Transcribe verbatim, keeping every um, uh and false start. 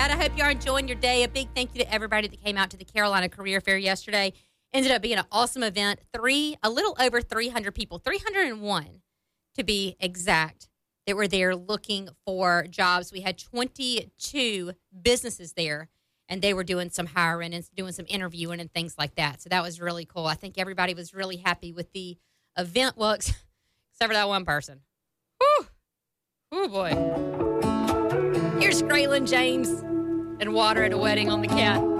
that. I hope you are enjoying your day. A big thank you to everybody that came out to the Carolina Career Fair yesterday. Ended up being an awesome event. Three, a little over three hundred people, three hundred one to be exact, that were there looking for jobs. We had twenty-two businesses there, and they were doing some hiring and doing some interviewing and things like that. So that was really cool. I think everybody was really happy with the event. Well, except for that one person. Whew. Oh, boy. Here's Graylin James and Water at a Wedding on the Cat.